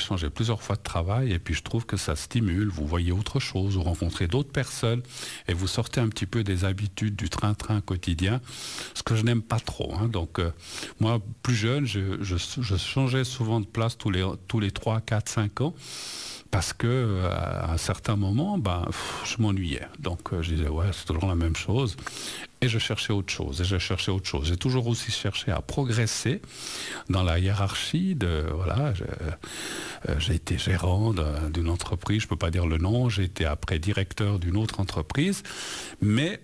changé plusieurs fois de travail et puis je trouve que ça stimule, vous voyez autre chose, vous rencontrez d'autres personnes et vous sortez un petit peu des habitudes du train-train quotidien, ce que je n'aime pas trop. Donc moi, plus jeune, je changeais souvent de place tous les 3, 4, 5 ans. Parce que à un certain moment, je m'ennuyais. Donc je disais, ouais, c'est toujours la même chose. Et je cherchais autre chose. J'ai toujours aussi cherché à progresser dans la hiérarchie. J'ai été gérant d'une entreprise, je ne peux pas dire le nom. J'ai été après directeur d'une autre entreprise. Mais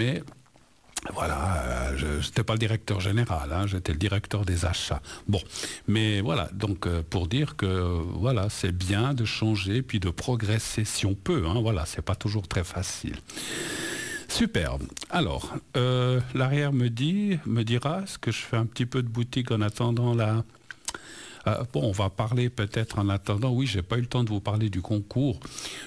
voilà, je n'étais pas le directeur général, j'étais le directeur des achats. Bon, mais voilà, donc pour dire que voilà, c'est bien de changer puis de progresser si on peut. Voilà, c'est pas toujours très facile. Superbe. Alors, l'arrière me dira, est-ce que je fais un petit peu de boutique en attendant la... on va parler peut-être en attendant. Oui, j'ai pas eu le temps de vous parler du concours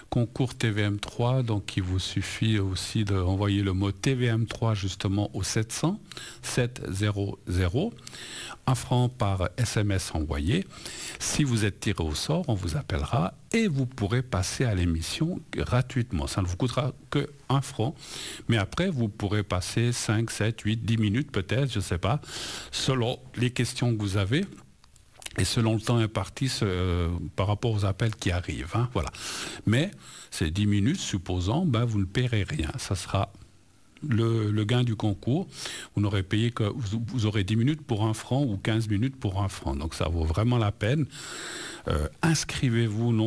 TVM3, donc il vous suffit aussi d'envoyer le mot TVM3 justement au 700 700, 1 franc par SMS envoyé. Si vous êtes tiré au sort, on vous appellera et vous pourrez passer à l'émission gratuitement. Ça ne vous coûtera que 1 franc, mais après vous pourrez passer 5, 7, 8, 10 minutes peut-être, je ne sais pas, selon les questions que vous avez. Et selon le temps imparti par rapport aux appels qui arrivent. Voilà. Mais ces 10 minutes, supposons, vous ne paierez rien. Ça sera le gain du concours. Vous n'aurez payé que... Vous aurez 10 minutes pour 1 franc ou 15 minutes pour 1 franc. Donc ça vaut vraiment la peine. Inscrivez-vous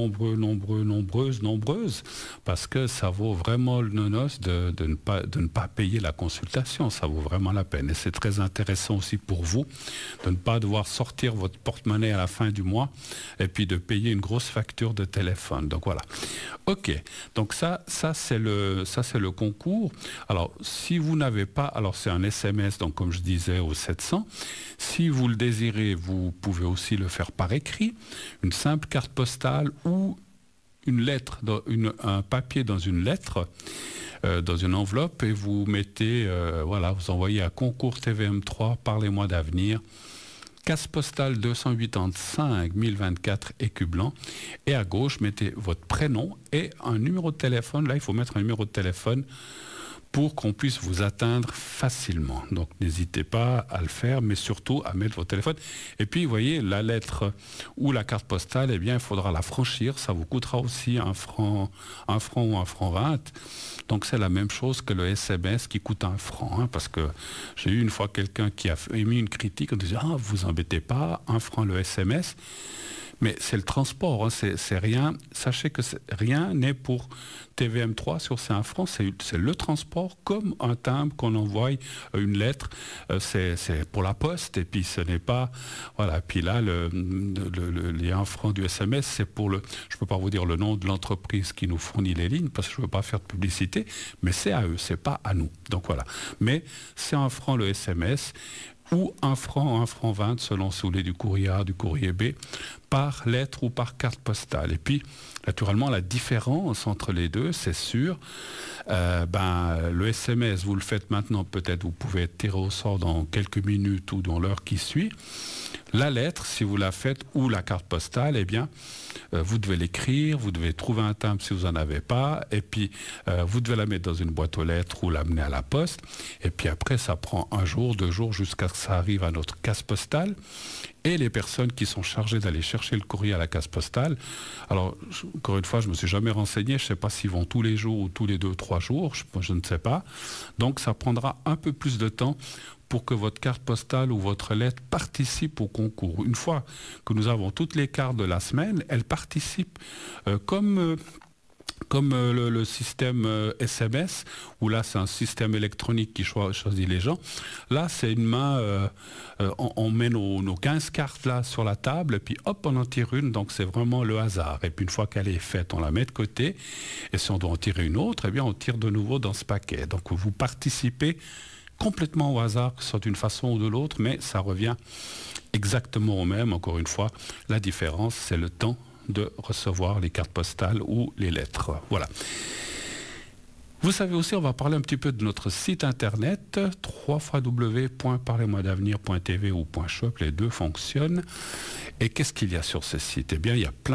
nombreuses, parce que ça vaut vraiment le nonos de ne pas payer la consultation. Ça vaut vraiment la peine. Et c'est très intéressant aussi pour vous de ne pas devoir sortir votre porte-monnaie à la fin du mois et puis de payer une grosse facture de téléphone. Donc voilà. Ok. Donc ça c'est le concours. Alors, si vous n'avez pas... Alors, c'est un SMS, donc comme je disais, au 700. Si vous le désirez, vous pouvez aussi le faire par écrit. Une simple carte postale ou une lettre, un papier dans une lettre, dans une enveloppe, et vous mettez, vous envoyez à concours TVM3, parlez-moi d'avenir, case postale 285 1024 Écublens, et à gauche, mettez votre prénom et un numéro de téléphone. Là, il faut mettre un numéro de téléphone pour qu'on puisse vous atteindre facilement. Donc n'hésitez pas à le faire, mais surtout à mettre votre téléphone. Et puis, vous voyez, la lettre ou la carte postale, il faudra la franchir. Ça vous coûtera aussi 1 franc ou 1 franc 20. Donc c'est la même chose que le SMS qui coûte 1 franc. Parce que j'ai eu une fois quelqu'un qui a émis une critique en disant « vous embêtez pas, 1 franc le SMS ». Mais c'est le transport, c'est rien. Sachez que rien n'est pour TVM3 sur ces 1 franc, c'est le transport comme un timbre qu'on envoie une lettre, c'est pour la poste, et puis ce n'est pas... Voilà, puis là, les 1 franc du SMS, c'est pour le... Je ne peux pas vous dire le nom de l'entreprise qui nous fournit les lignes, parce que je ne veux pas faire de publicité, mais c'est à eux, c'est pas à nous. Donc voilà. Mais c'est 1 franc le SMS, ou 1 franc 20 selon si vous voulez du courrier A, du courrier B, par lettre ou par carte postale. Et puis, naturellement, la différence entre les deux, c'est sûr. Le SMS, vous le faites maintenant, peut-être vous pouvez être tiré au sort dans quelques minutes ou dans l'heure qui suit. La lettre, si vous la faites, ou la carte postale, vous devez l'écrire, vous devez trouver un timbre si vous n'en avez pas, et puis vous devez la mettre dans une boîte aux lettres ou l'amener à la poste, et puis après ça prend 1 jour, 2 jours, jusqu'à ce que ça arrive à notre case postale, et les personnes qui sont chargées d'aller chercher le courrier à la case postale, alors encore une fois, je ne me suis jamais renseigné, je ne sais pas s'ils vont tous les jours ou tous les 2-3 jours, je ne sais pas, donc ça prendra un peu plus de temps pour que votre carte postale ou votre lettre participe au concours. Une fois que nous avons toutes les cartes de la semaine, elles participent comme le système SMS, où là c'est un système électronique qui choisit les gens. Là c'est une main, on met nos 15 cartes là sur la table, et puis hop, on en tire une, donc c'est vraiment le hasard. Et puis une fois qu'elle est faite, on la met de côté, et si on doit en tirer une autre, on tire de nouveau dans ce paquet. Donc vous participez complètement au hasard, que ce soit d'une façon ou de l'autre, mais ça revient exactement au même. Encore une fois, la différence, c'est le temps de recevoir les cartes postales ou les lettres. Voilà. Vous savez aussi, on va parler un petit peu de notre site internet, www.parlez-moi-d'avenir.tv ou .shop, les deux fonctionnent. Et qu'est-ce qu'il y a sur ce site ? Il y a plein